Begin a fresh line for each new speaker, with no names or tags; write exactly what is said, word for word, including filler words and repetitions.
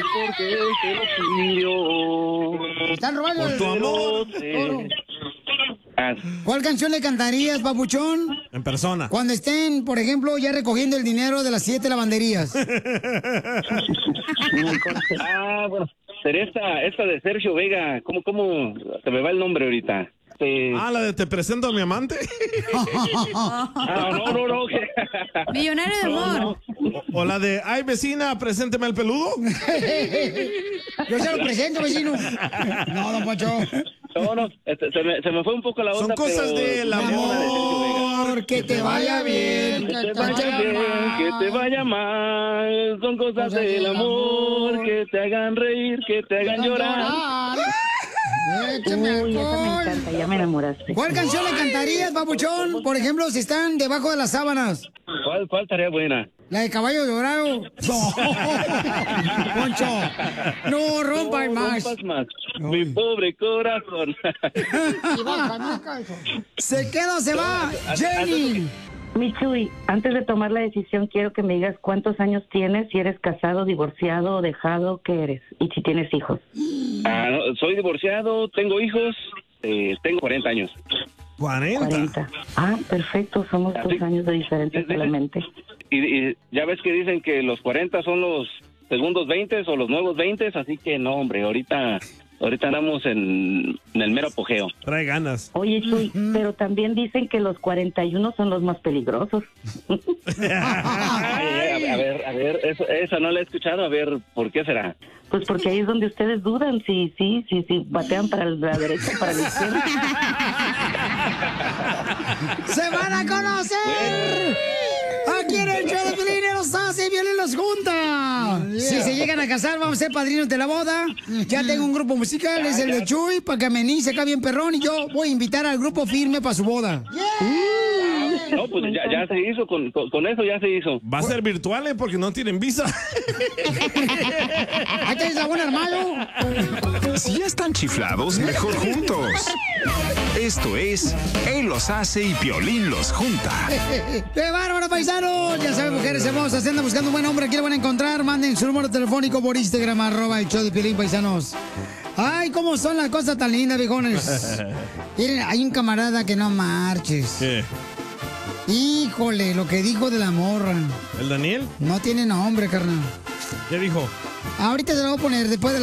porque él te lo pidió.
Están robando
Por
el
tu amor.
oro. ¿Cuál canción le cantarías, papuchón?
En persona.
Cuando estén, por ejemplo, ya recogiendo el dinero de las siete lavanderías.
Ah, bueno, sería esta, esta de Sergio Vega. ¿Cómo, cómo? Se me va el nombre ahorita. Te...
Ah, la de Te presento a mi amante.
Ah, no, no, no.
Millonario de amor.
No, no. O, o la de Ay, vecina, presénteme el peludo.
Yo se lo presento, vecino. No, don Poncho.
No, no, este, se, me, se me fue un poco la onda.
Son cosas
pero...
del
amor, que te vaya bien,
que te vaya bien, que te vaya mal. Son cosas del amor, que te hagan reír, que te hagan llorar.
Échame
Uy, esa me
alcohol.
encanta, ya me enamoraste.
¿Cuál canción le cantarías, papuchón? Por ejemplo, si están debajo de las sábanas.
¿Cuál, cuál estaría buena?
La de Caballo Dorado. No, Poncho, no rompas
No
más.
rompas más. Mi pobre corazón.
¿Se queda o se va? Jenny.
Mitsui, antes de tomar la decisión, quiero que me digas cuántos años tienes, si eres casado, divorciado, dejado, ¿qué eres? Y si tienes hijos.
Ah, no, soy divorciado, tengo hijos, eh, tengo cuarenta años.
cuarenta.
cuarenta. Ah, perfecto, somos dos años de diferencia solamente.
Y, y ya ves que dicen que los cuarenta son los segundos veinte o los nuevos veinte, así que no, hombre, ahorita... Ahorita andamos en, en el mero apogeo.
Trae ganas.
Oye, Chuy, pero también dicen que los cuarenta y uno son los más peligrosos.
Ay, a, a ver, a ver, eso, esa no la he escuchado, a ver, ¿por qué será?
Pues porque ahí es donde ustedes dudan, si, sí, sí, sí, batean para la derecha o para la izquierda.
¡Se van a conocer! Aquí en el show de Piolín los hace y Piolín los junta. Yeah. Si se llegan a casar, vamos a ser padrinos de la boda. Ya tengo un grupo musical, es el de Chuy, para que amenice acá bien perrón. Y yo voy a invitar al grupo Firme para su boda.
Yeah. No, pues ya, ya se hizo, con, con, con eso ya se hizo.
Va a ser virtual, ¿eh? Porque no tienen visa.
Ahí tienes a buen armado.
Si ya están chiflados, mejor juntos. Esto es Él los hace y Piolín los junta.
¡Qué bárbaro, paisanos! Ya saben, mujeres hermosas, si andan buscando un buen hombre, aquí lo van a encontrar. Manden su número telefónico por Instagram, arroba el show de Piolín, paisanos. Ay, cómo son las cosas tan lindas, viejones. Miren, hay un camarada que no marches.
¿Qué?
Híjole, lo que dijo de la morra.
¿El Daniel?
No tiene nombre, carnal.
¿Qué dijo?
Ahorita se lo voy a poner después de la